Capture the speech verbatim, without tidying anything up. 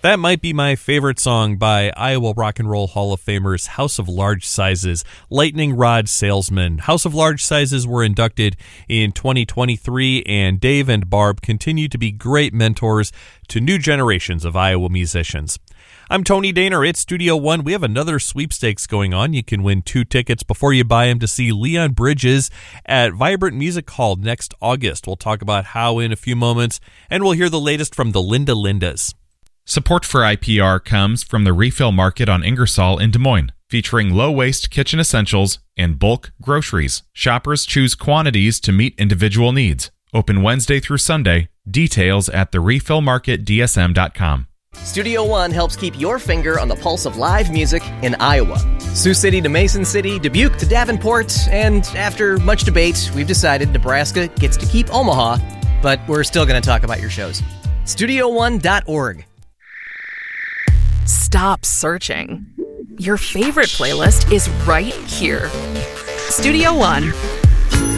That might be my favorite song by Iowa Rock and Roll Hall of Famers House of Large Sizes, Lightning Rod Salesman. House of Large Sizes were inducted in twenty twenty-three, and Dave and Barb continue to be great mentors to new generations of Iowa musicians. I'm Tony Daner at Studio One. We have another sweepstakes going on. You can win two tickets before you buy them to see Leon Bridges at Vibrant Music Hall next August. We'll talk about how in a few moments, and we'll hear the latest from the Linda Lindas. Support for I P R comes from the Refill Market on Ingersoll in Des Moines, featuring low-waste kitchen essentials and bulk groceries. Shoppers choose quantities to meet individual needs. Open Wednesday through Sunday. Details at the refill market d s m dot com. Studio One helps keep your finger on the pulse of live music in Iowa. Sioux City to Mason City, Dubuque to Davenport, and after much debate, we've decided Nebraska gets to keep Omaha, but we're still going to talk about your shows. studio one dot org. Stop searching. Your favorite playlist is right here. Studio One.